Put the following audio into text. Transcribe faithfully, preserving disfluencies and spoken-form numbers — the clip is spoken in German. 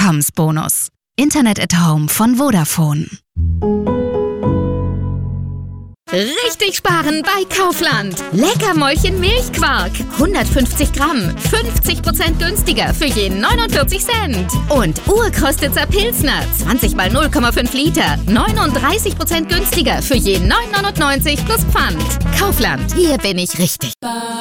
Willkommensbonus. Internet at Home von Vodafone. Richtig sparen bei Kaufland. Leckermäulchen Milchquark. hundertfünfzig Gramm. fünfzig Prozent günstiger für je neunundvierzig Cent. Und Urkostitzer Pilsner. zwanzig mal null Komma fünf Liter. neununddreißig Prozent günstiger für je neun neunundneunzig plus Pfand. Kaufland. Hier bin ich richtig.